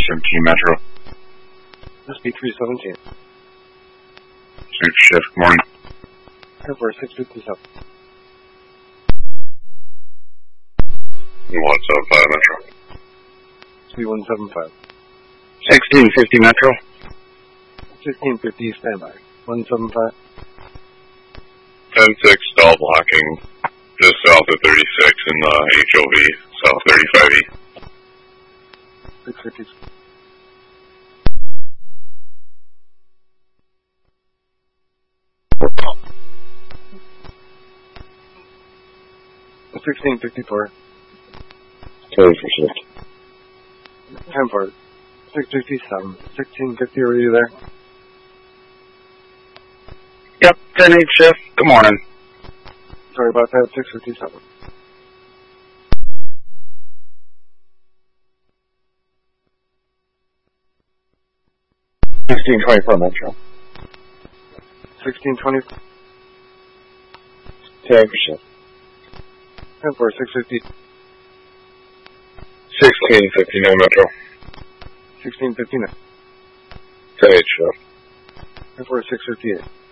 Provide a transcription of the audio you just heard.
317 Metro. SB 317. Super shift, good morning. Airport 657. 175 Metro. C175. 1650 Metro. 1650 standby. 175. 10-6 stall blocking just south of 36 in the HOV, south 35E. 650. 1654. Sorry for shift. 10-4. 657. 1650, were you there? Yep, 10-8 shift, good morning. Sorry about that, 657. Metro. 1620. Sorry for shift. 10-4. 650. 1659 Metro. 1659. 10-8 shift. 10-4. 658.